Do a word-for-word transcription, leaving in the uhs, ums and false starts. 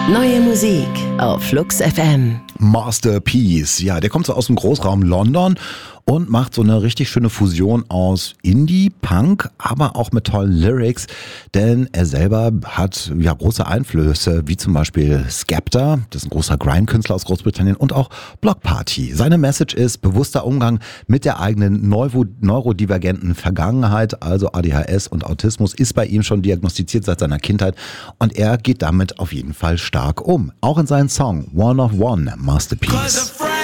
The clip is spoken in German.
Neue Musik auf Flux F M. Masterpiece, ja, der kommt so aus dem Großraum London und macht so eine richtig schöne Fusion aus Indie, Punk, aber auch mit tollen Lyrics, denn er selber hat ja große Einflüsse, wie zum Beispiel Skepta, das ist ein großer Grime-Künstler aus Großbritannien, und auch Bloc Party. Seine Message ist bewusster Umgang mit der eigenen neuro- neurodivergenten Vergangenheit, also A D H S und Autismus ist bei ihm schon diagnostiziert seit seiner Kindheit und er geht damit auf jeden Fall stark um. Auch in seinem Song One of One, Masterpiece.